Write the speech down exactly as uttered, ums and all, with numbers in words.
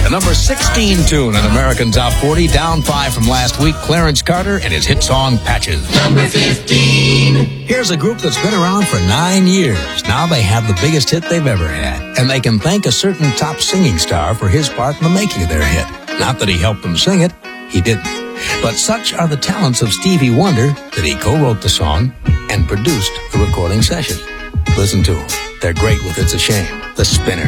The number sixteen tune in American Top forty, down five from last week, Clarence Carter and his hit song, Patches. Number fifteen. Here's a group that's been around for nine years. Now they have the biggest hit they've ever had, and they can thank a certain top singing star for his part in the making of their hit. Not that he helped them sing it, he didn't. But such are the talents of Stevie Wonder that he co-wrote the song and produced the recording session. Listen to them. They're great with It's a Shame, The Spinners.